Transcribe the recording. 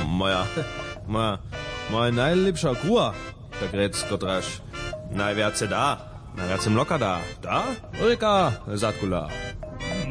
Moja najlepša kruha, tak rec, kotraž najviace dá, najviace mloka dá. Dá? Ulrika Zatkula.